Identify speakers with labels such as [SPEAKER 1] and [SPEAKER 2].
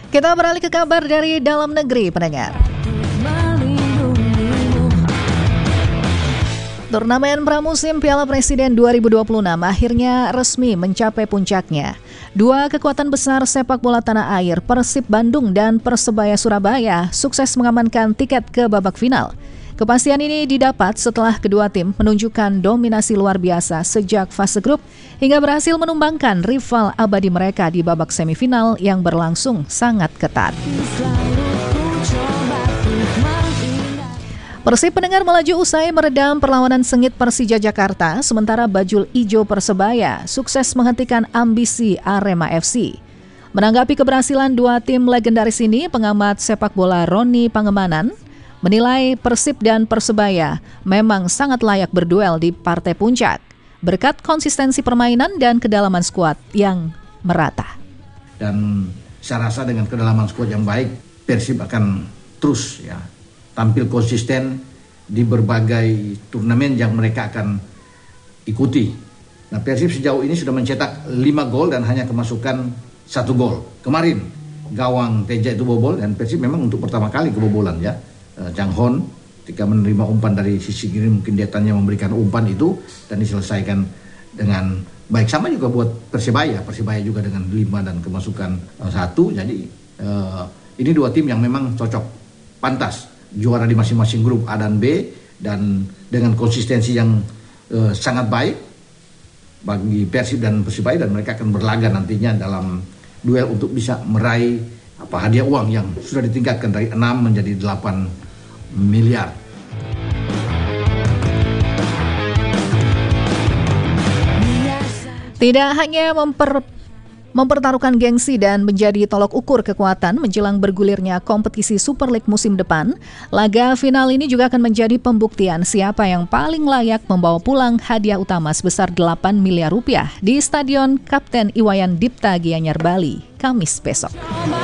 [SPEAKER 1] Kita beralih ke kabar dari dalam negeri, pendengar. Turnamen pramusim Piala Presiden 2026 akhirnya resmi mencapai puncaknya. Dua kekuatan besar sepak bola tanah air, Persib Bandung dan Persebaya Surabaya, sukses mengamankan tiket ke babak final. Kepastian ini didapat setelah kedua tim menunjukkan dominasi luar biasa sejak fase grup hingga berhasil menumbangkan rival abadi mereka di babak semifinal yang berlangsung sangat ketat. Persib pendengar melaju usai meredam perlawanan sengit Persija Jakarta, sementara bajul ijo Persebaya sukses menghentikan ambisi Arema FC. Menanggapi keberhasilan dua tim legendaris ini, pengamat sepak bola Roni Pangemanan menilai Persib dan Persebaya memang sangat layak berduel di partai puncak berkat konsistensi permainan dan kedalaman skuad yang merata.
[SPEAKER 2] Dan saya rasa dengan kedalaman skuad yang baik, Persib akan terus tampil konsisten di berbagai turnamen yang mereka akan ikuti. Nah, Persib sejauh ini sudah mencetak 5 gol dan hanya kemasukan 1 gol. Kemarin gawang Teja itu bobol dan Persib memang untuk pertama kali kebobolan ya. Chang Hon ketika menerima umpan dari sisi kiri, mungkin dia tanya memberikan umpan itu dan diselesaikan dengan baik. Sama juga buat Persebaya juga dengan 5 dan kemasukan 1. Jadi ini dua tim yang memang cocok, pantas juara di masing-masing grup A dan B, dan dengan konsistensi yang sangat baik bagi Persib dan Persebaya, dan mereka akan berlaga nantinya dalam duel untuk bisa meraih hadiah uang yang sudah ditingkatkan dari 6 menjadi 8 miliar.
[SPEAKER 1] Tidak hanya mempertaruhkan gengsi dan menjadi tolok ukur kekuatan menjelang bergulirnya kompetisi Super League musim depan, laga final ini juga akan menjadi pembuktian siapa yang paling layak membawa pulang hadiah utama sebesar 8 miliar rupiah di Stadion Kapten Iwayan Dipta Gianyar Bali, Kamis besok.